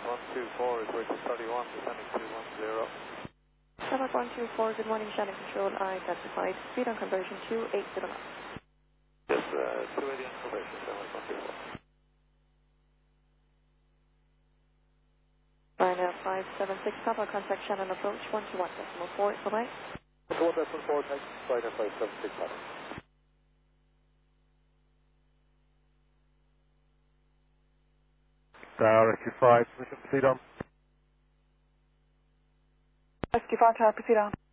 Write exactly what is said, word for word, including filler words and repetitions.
one two four is Richard thirty-one, descending two one zero. Shamrock one two four, good morning, Shannon Control, I identified. Speed on conversion two eight zero knots. Yes, uh, two eighty on conversion, Shamrock one two four. Ryanair five seven six, Papa, contact Shannon approach one two one decimal four, bye-bye. one decimal four, thanks, Ryanair five seven six, Papa. Tower Rescue five, permission to proceed on. Rescue five, Tower, proceed on.